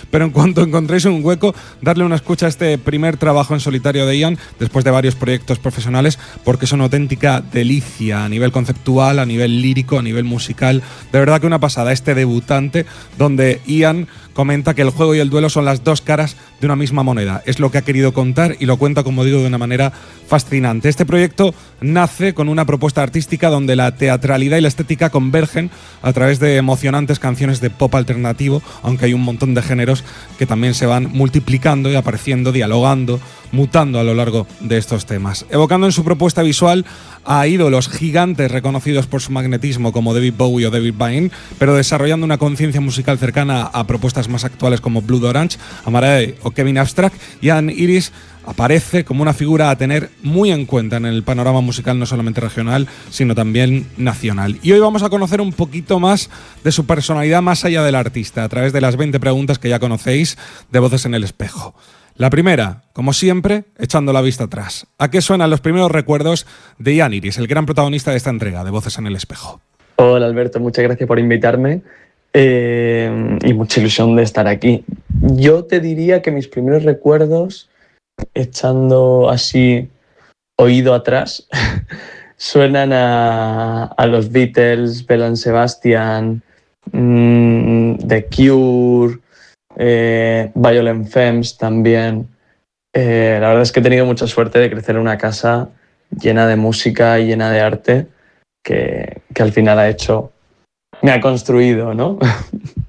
pero en cuanto encontréis un hueco, darle una escucha a este primer trabajo en solitario de Ian, después de varios proyectos profesionales, porque es una auténtica delicia a nivel conceptual, a nivel lírico, a nivel musical. De verdad que una pasada este debutante, donde Ian comenta que el juego y el duelo son las dos caras de una misma moneda. Es lo que ha querido contar y lo cuenta, como digo, de una manera fascinante. Este proyecto nace con una propuesta artística donde la teatralidad y la estética convergen a través de emocionantes canciones de pop alternativo, aunque hay un montón de géneros que también se van multiplicando y apareciendo, dialogando, mutando a lo largo de estos temas. Evocando en su propuesta visual a ídolos gigantes reconocidos por su magnetismo como David Bowie o David Byrne, pero desarrollando una conciencia musical cercana a propuestas más actuales como Blood Orange, Amarante o Kevin Abstract, Ian Iris aparece como una figura a tener muy en cuenta en el panorama musical no solamente regional, sino también nacional. Y hoy vamos a conocer un poquito más de su personalidad más allá del artista, a través de las 20 preguntas que ya conocéis de Voces en el Espejo. La primera, como siempre, echando la vista atrás. ¿A qué suenan los primeros recuerdos de Ian Iris, el gran protagonista de esta entrega de Voces en el Espejo? Hola Alberto, muchas gracias por invitarme y mucha ilusión de estar aquí. Yo te diría que mis primeros recuerdos, echando así oído atrás, suenan a los Beatles, Bell Sebastian, The Cure, Violent Femmes también. La verdad es que he tenido mucha suerte de crecer en una casa llena de música y llena de arte que al final me ha construido, ¿no?